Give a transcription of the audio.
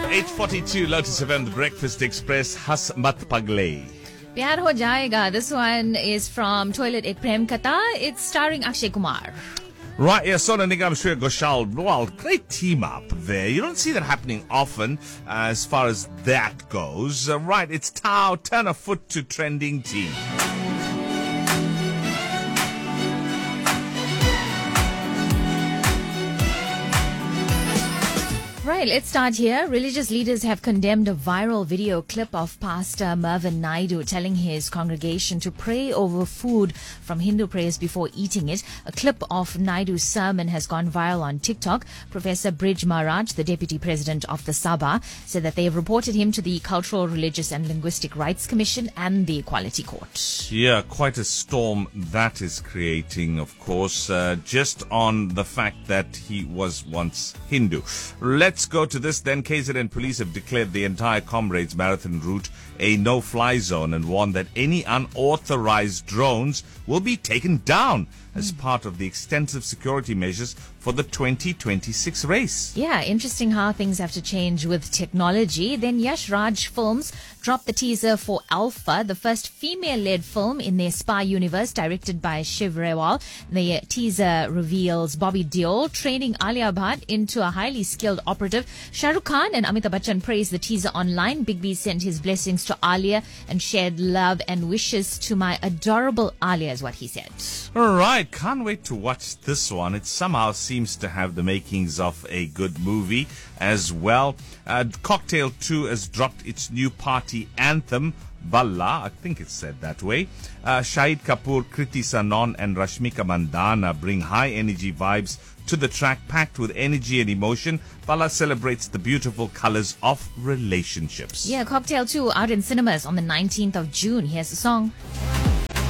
8:42 Lotus FM, the Breakfast Express, Has Mat Pagle. Pyar Ho Jayega. This one is from Toilet Ek Prem Katha. It's starring Akshay Kumar. Right, yeah, Sona Nigam Shreya Ghoshal. Well, great team up there. You don't see that happening often as far as that goes. Right, it's Tao, turn a foot to trending team. Right, let's start here. Religious leaders have condemned a viral video clip of Pastor Mervyn Naidu telling his congregation to pray over food from Hindu prayers before eating it. A clip of Naidu's sermon has gone viral on TikTok. Professor Brij Maharaj, the deputy president of the Sabha, said that they have reported him to the Cultural, Religious and Linguistic Rights Commission and the Equality Court. Yeah, quite a storm that is creating, of course, just on the fact that he was once Hindu. Let's go to this then. KZN police have declared the entire Comrades Marathon route a no-fly zone and warned that any unauthorized drones will be taken down as part of the extensive security measures for the 2026 race. Yeah, interesting how things have to change with technology. Then Yash Raj Films dropped the teaser for Alpha, the first female-led film in their spy universe, directed by Shiv Rewal. The teaser reveals Bobby Deol training Alia Bhatt into a highly skilled operative. Shah Rukh Khan and Amitabh Bachchan praised the teaser online. Big B sent his blessings to Alia and shared love and wishes to my adorable Alia, is what he said. All right, can't wait to watch this one. It somehow seems to have the makings of a good movie as well. Cocktail 2 has dropped its new party anthem, Balla, I think it's said that way. Shahid Kapoor, Kriti Sanon and Rashmika Mandana bring high energy vibes to the track, packed with energy and emotion. Balla celebrates the beautiful colors of relationships. Yeah, Cocktail 2 out in cinemas on the 19th of June. Here's the song.